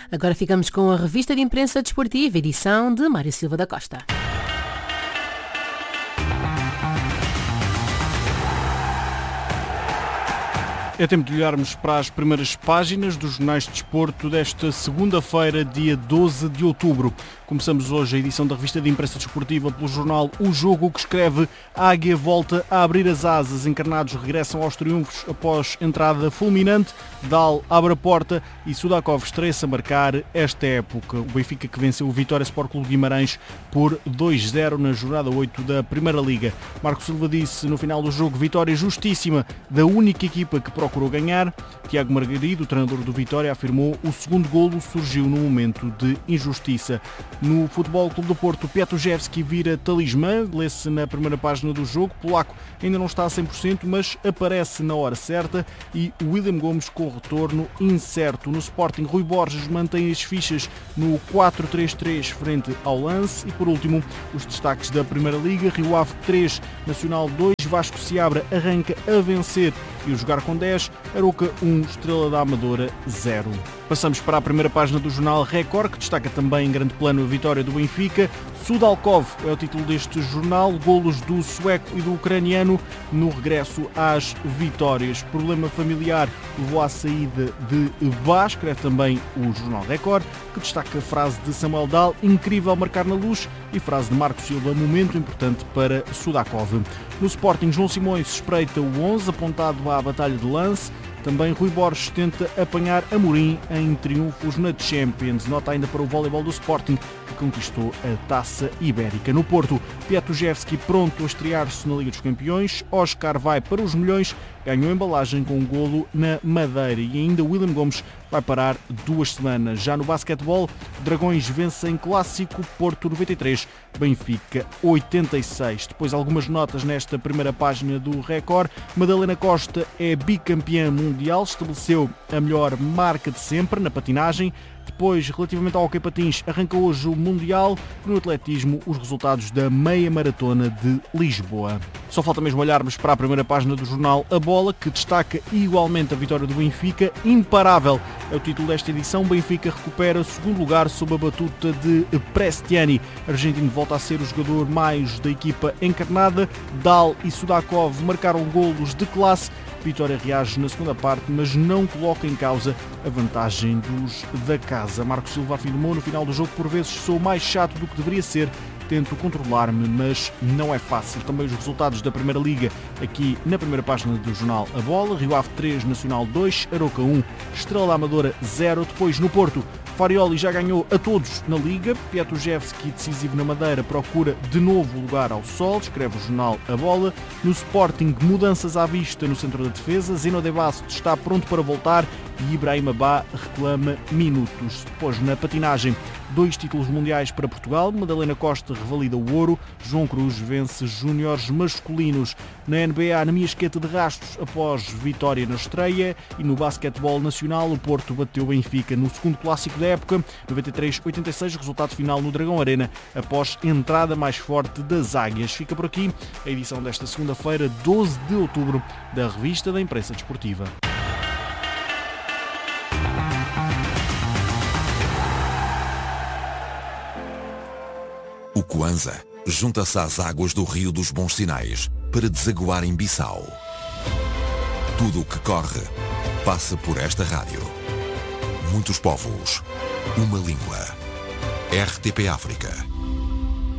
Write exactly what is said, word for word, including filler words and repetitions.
Agora ficamos com a revista de imprensa desportiva, edição de Mário Silva da Costa. É tempo de olharmos para as primeiras páginas dos jornais de desporto desta segunda-feira, dia doze de outubro. Começamos hoje a edição da revista de imprensa desportiva pelo jornal O Jogo, que escreve: a Águia volta a abrir as asas, encarnados regressam aos triunfos após entrada fulminante, Dal abre a porta e Sudakov estreia-se a marcar esta época. O Benfica que venceu o Vitória Sport Clube de Guimarães por dois zero na jornada oito da Primeira Liga. Marco Silva disse no final do jogo: vitória justíssima da única equipa que procurou ganhar. Tiago Margarido, o treinador do Vitória, afirmou: o segundo golo surgiu num momento de injustiça. No Futebol Clube do Porto, Piatujewski vira talismã, lê-se na primeira página do jogo. Polaco ainda não está a cem por cento, mas aparece na hora certa, e William Gomes com retorno incerto. No Sporting, Rui Borges mantém as fichas no quatro três três frente ao Lance. E por último, os destaques da Primeira Liga: Rio Ave três, Nacional dois, Vasco Seabra arranca a vencer e o jogar com dez, Aroca um, Estrela da Amadora zero. Passamos para a primeira página do jornal Record, que destaca também em grande plano a vitória do Benfica. Sudalkov é o título deste jornal, golos do sueco e do ucraniano no regresso às vitórias. Problema familiar levou à saída de Bá, escreve também o jornal Record, que destaca a frase de Samuel Dal: incrível marcar na Luz, e frase de Marco Silva: momento importante para Sudakov. No Sporting, João Simões espreita o onze, apontado à batalha de Lance. Também Rui Borges tenta apanhar Amorim em triunfos na Champions. Nota ainda para o voleibol do Sporting, que conquistou a Taça Ibérica. No Porto, Piatujewski pronto a estrear-se na Liga dos Campeões. Oscar vai para os milhões, ganhou embalagem com um golo na Madeira. E ainda William Gomes vai parar duas semanas. Já no basquetebol, Dragões vencem clássico, Porto noventa e três, Benfica oitenta e seis. Depois algumas notas nesta primeira página do Record. Madalena Costa é bicampeã mundial, estabeleceu a melhor marca de sempre na patinagem. Depois, relativamente ao hockey patins, arranca hoje o Mundial. No atletismo, os resultados da meia maratona de Lisboa. Só falta mesmo olharmos para a primeira página do jornal A Bola, que destaca igualmente a vitória do Benfica. Imparável é o título desta edição. Benfica recupera o segundo lugar sob a batuta de Prestiani. Argentino volta a ser o jogador mais da equipa encarnada. Dal e Sudakov marcaram golos de classe. Vitória reage na segunda parte, mas não coloca em causa a vantagem dos da casa. Marco Silva afirmou no final do jogo: por vezes sou mais chato do que deveria ser, tento controlar-me, mas não é fácil. Também os resultados da Primeira Liga aqui na primeira página do jornal A Bola: Rio Ave três, Nacional dois, Aroca um, Estrela da Amadora zero. Depois no Porto, Farioli já ganhou a todos na Liga. Piatujewski, decisivo na Madeira, procura de novo lugar ao sol, escreve o jornal A Bola. No Sporting, mudanças à vista no centro da defesa. Zeno de Basto está pronto para voltar e Ibrahima Bá reclama minutos. Depois na patinagem, dois títulos mundiais para Portugal. Madalena Costa revalida o ouro. João Cruz vence júniores masculinos. Na N B A, na Miasqueta de Rastos, após vitória na estreia. E no basquetebol nacional, o Porto bateu o Benfica no segundo clássico da época, noventa e três a oitenta e seis, resultado final no Dragão Arena, após entrada mais forte das Águias. Fica por aqui a edição desta segunda-feira, doze de outubro, da Revista da Imprensa Desportiva. O Kwanza junta-se às águas do Rio dos Bons Sinais para desaguar em Bissau. Tudo o que corre passa por esta rádio. Muitos povos, uma língua. R T P África.